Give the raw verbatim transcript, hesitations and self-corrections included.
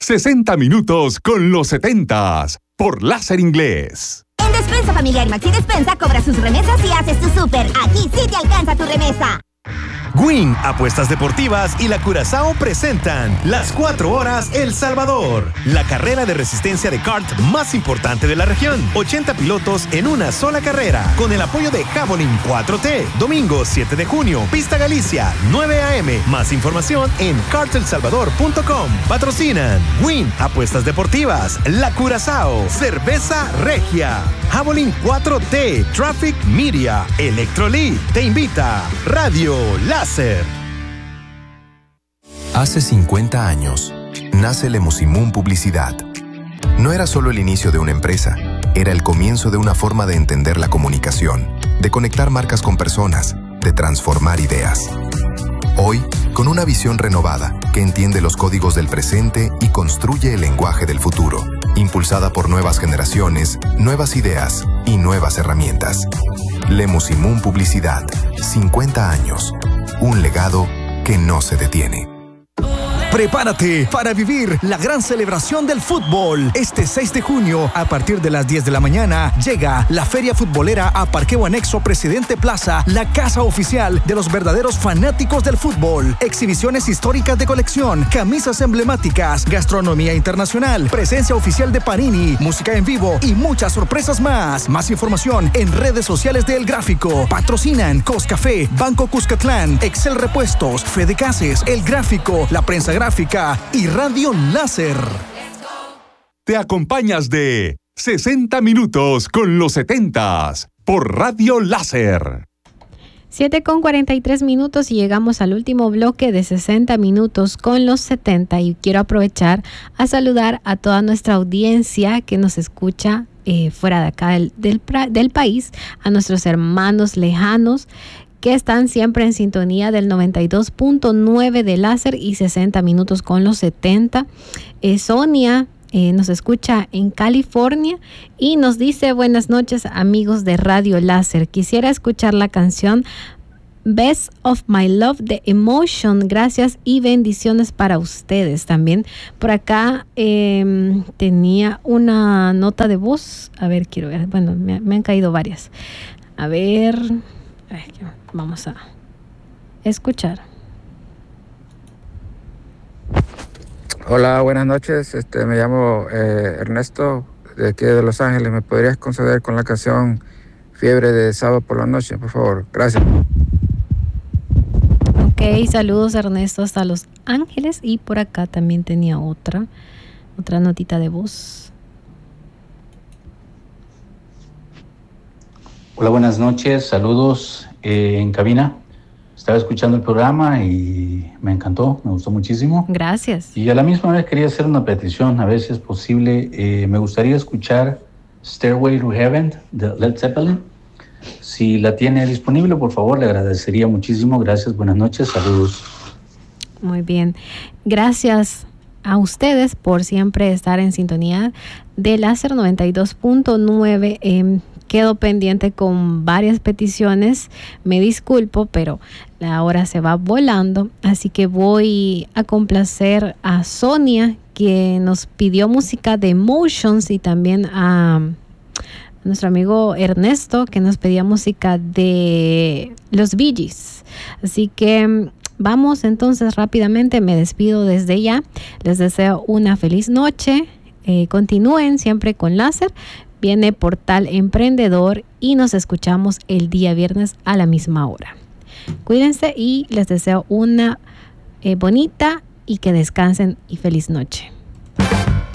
sesenta minutos con los setentas por Láser Inglés. En Despensa Familiar Maxi Despensa cobra sus remesas y haces tu súper. Aquí sí te alcanza tu remesa. Win, Apuestas Deportivas y la Curazao presentan Las Cuatro Horas El Salvador, la carrera de resistencia de kart más importante de la región. ochenta pilotos en una sola carrera, con el apoyo de Javelin cuatro T. Domingo siete de junio, Pista Galicia, nueve a eme. Más información en kart el salvador punto com. Patrocinan Win, Apuestas Deportivas, la Curazao, Cerveza Regia, Javelin cuatro T, Traffic Media, Electrolit. Te invita Radio Láser. Hace cincuenta años, nace Lemusimun Publicidad. No era solo el inicio de una empresa, era el comienzo de una forma de entender la comunicación, de conectar marcas con personas, de transformar ideas. Hoy, con una visión renovada que entiende los códigos del presente y construye el lenguaje del futuro, impulsada por nuevas generaciones, nuevas ideas y nuevas herramientas. Lemusimun Publicidad, cincuenta años. Un legado que no se detiene. Prepárate para vivir la gran celebración del fútbol. Este seis de junio, a partir de las diez de la mañana, llega la Feria Futbolera a Parqueo Anexo Presidente Plaza, la casa oficial de los verdaderos fanáticos del fútbol. Exhibiciones históricas de colección, camisas emblemáticas, gastronomía internacional, presencia oficial de Panini, música en vivo y muchas sorpresas más. Más información en redes sociales de El Gráfico. Patrocinan Coscafé, Banco Cuscatlán, Excel Repuestos, Fede Cases, El Gráfico, La Prensa Gráfica y Radio Láser. Te acompañas de sesenta minutos con los setentas por Radio Láser. siete con cuarenta y tres minutos y llegamos al último bloque de sesenta minutos con los setenta, y quiero aprovechar a saludar a toda nuestra audiencia que nos escucha eh, fuera de acá del, del, del país, a nuestros hermanos lejanos que están siempre en sintonía del noventa y dos punto nueve de Láser y sesenta minutos con los setenta. Eh, Sonia eh, nos escucha en California y nos dice: buenas noches, amigos de Radio Láser. Quisiera escuchar la canción Best of My Love de Emotion. Gracias y bendiciones para ustedes. También por acá eh, tenía una nota de voz. A ver, quiero ver. Bueno, me, me han caído varias. A ver... Vamos a escuchar. Hola, buenas noches. Este, me llamo eh, Ernesto, de aquí de Los Ángeles. ¿Me podrías conceder con la canción Fiebre de sábado por la noche, por favor? Gracias. Ok, saludos Ernesto hasta Los Ángeles. Y por acá también tenía otra, otra notita de voz. Hola, buenas noches, saludos eh, en cabina. Estaba escuchando el programa y me encantó, me gustó muchísimo. Gracias. Y a la misma vez quería hacer una petición, a ver si es posible. Eh, me gustaría escuchar Stairway to Heaven de Led Zeppelin. Si la tiene disponible, por favor, le agradecería muchísimo. Gracias, buenas noches, saludos. Muy bien, gracias a ustedes por siempre estar en sintonía de Láser noventa y dos punto nueve. Eh, Quedo pendiente con varias peticiones, me disculpo, pero la hora se va volando, así que voy a complacer a Sonia, que nos pidió música de Emotions, y también a, a nuestro amigo Ernesto, que nos pedía música de los Bee Gees. Así que vamos entonces rápidamente, me despido desde ya, les deseo una feliz noche, eh, continúen siempre con Láser. Viene Portal Emprendedor y nos escuchamos el día viernes a la misma hora. Cuídense y les deseo una eh, bonita y que descansen y feliz noche.